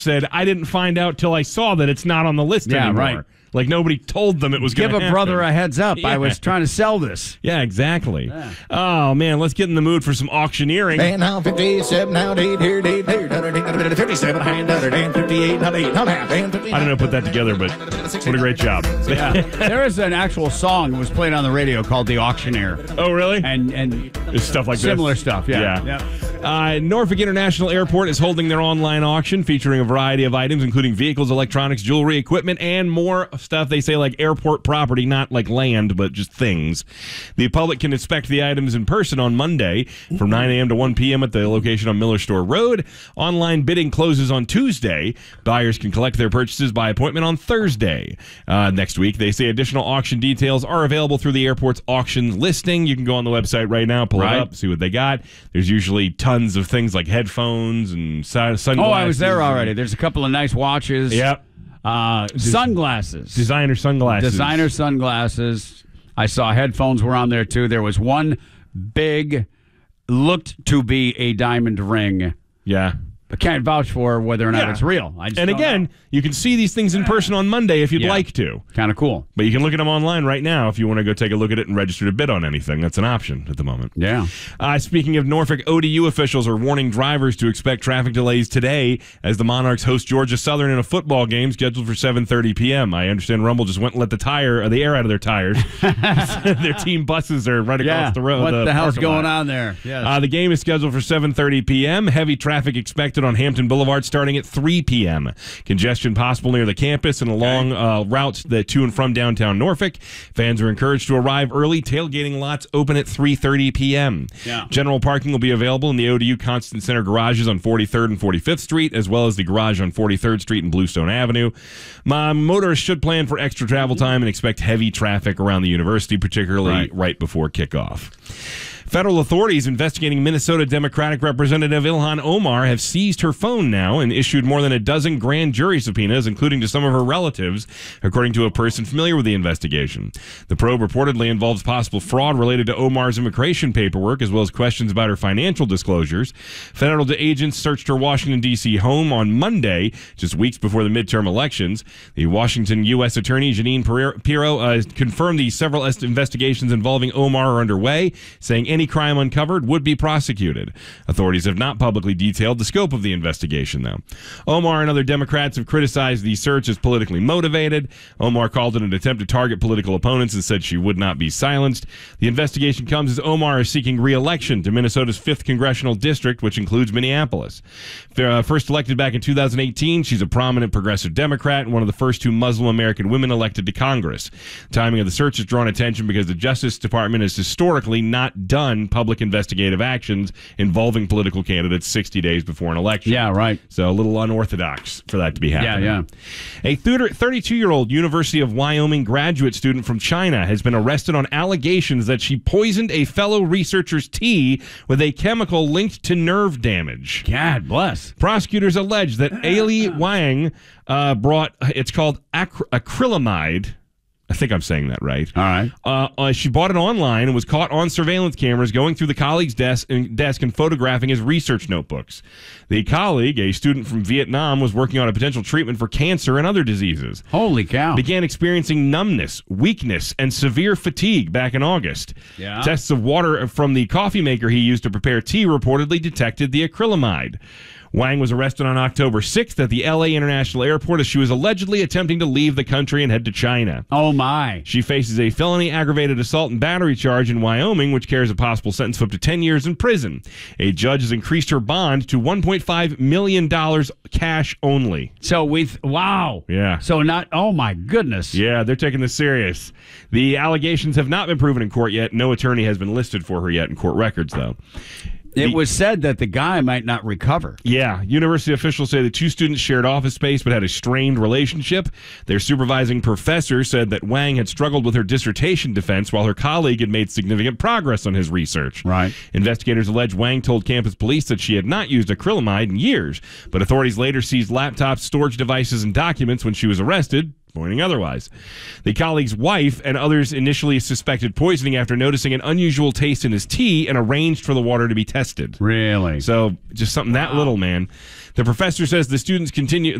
said, I didn't find out till I saw that it's not on the list anymore. Right. Like nobody told them it was going to happen. Give a brother a heads up. Yeah. I was trying to sell this. Yeah, exactly. Yeah. Oh, man, let's get in the mood for some auctioneering. And now 57, now 8, here, 57, 58, now 8, I don't know, put that together, but what a great job. Yeah. There is an actual song that was played on the radio called The Auctioneer. Oh, really? And It's stuff like similar this? stuff, yeah. Norfolk International Airport is holding their online auction featuring a variety of items, including vehicles, electronics, jewelry, equipment, and more stuff. They say like airport property, not like land, but just things. The public can inspect the items in person on Monday from 9 a.m. to 1 p.m. at the location on Miller Store Road. Online bidding closes on Tuesday. Buyers can collect their purchases by appointment on Thursday. Next week, they say additional auction details are available through the airport's auction listing. You can go on the website right now, pull it up, see what they got. There's usually tons of things like headphones and sunglasses. Oh, I was there already. There's a couple of nice watches. Yep. Sunglasses. Designer sunglasses. I saw headphones were on there, too. There was one big, looked to be a diamond ring. Yeah. I can't vouch for whether or not it's real. And again, you can see these things in person on Monday if you'd like to. Kind of cool. But you can look at them online right now if you want to go take a look at it and register to bid on anything. That's an option at the moment. Yeah. Speaking of Norfolk, ODU officials are warning drivers to expect traffic delays today as the Monarchs host Georgia Southern in a football game scheduled for 7:30 p.m. I understand Rumble just went and let the air out of their tires. Their team buses are right across the road. What the hell's going on there? Yes. The game is scheduled for 7:30 p.m. Heavy traffic expected on Hampton Boulevard starting at 3 p.m. Congestion possible near the campus and along routes to and from downtown Norfolk. Fans are encouraged to arrive early. Tailgating lots open at 3:30 p.m. Yeah. General parking will be available in the ODU Constant Center garages on 43rd and 45th Street, as well as the garage on 43rd Street and Bluestone Avenue. Motorists should plan for extra travel time and expect heavy traffic around the university, particularly right before kickoff. Federal authorities investigating Minnesota Democratic Representative Ilhan Omar have seized her phone now and issued more than a dozen grand jury subpoenas, including to some of her relatives, according to a person familiar with the investigation. The probe reportedly involves possible fraud related to Omar's immigration paperwork, as well as questions about her financial disclosures. Federal agents searched her Washington, D.C. home on Monday, just weeks before the midterm elections. The Washington U.S. Attorney Jeanine Pirro confirmed the several investigations involving Omar are underway, saying any crime uncovered would be prosecuted. Authorities have not publicly detailed the scope of the investigation, though. Omar and other Democrats have criticized the search as politically motivated. Omar called it an attempt to target political opponents and said she would not be silenced. The investigation comes as Omar is seeking re-election to Minnesota's 5th congressional district, which includes Minneapolis. First elected back in 2018, she's a prominent progressive Democrat and one of the first 2 Muslim American women elected to Congress. The timing of the search has drawn attention because the Justice Department has historically not done public investigative actions involving political candidates 60 days before an election. Yeah, right. So a little unorthodox for that to be happening. Yeah. A 32-year-old University of Wyoming graduate student from China has been arrested on allegations that she poisoned a fellow researcher's tea with a chemical linked to nerve damage. God bless. Prosecutors allege that Ailey Wang brought, it's called acrylamide. I think I'm saying that right. All right. She bought it online and was caught on surveillance cameras going through the colleague's desk and photographing his research notebooks. The colleague, a student from Vietnam, was working on a potential treatment for cancer and other diseases. Holy cow. Began experiencing numbness, weakness, and severe fatigue back in August. Yeah. Tests of water from the coffee maker he used to prepare tea reportedly detected the acrylamide. Wang was arrested on October 6th at the L.A. International Airport as she was allegedly attempting to leave the country and head to China. Oh, my. She faces a felony aggravated assault and battery charge in Wyoming, which carries a possible sentence of up to 10 years in prison. A judge has increased her bond to $1.5 million cash only. So wow. Yeah. So oh, my goodness. Yeah, they're taking this serious. The allegations have not been proven in court yet. No attorney has been listed for her yet in court records, though. It was said that the guy might not recover. Yeah. University officials say the 2 students shared office space but had a strained relationship. Their supervising professor said that Wang had struggled with her dissertation defense while her colleague had made significant progress on his research. Right. Investigators allege Wang told campus police that she had not used acrylamide in years, but authorities later seized laptops, storage devices, and documents when she was arrested, pointing otherwise. The colleague's wife and others initially suspected poisoning after noticing an unusual taste in his tea and arranged for the water to be tested. Really? So just something that little, man. The professor says the students continue.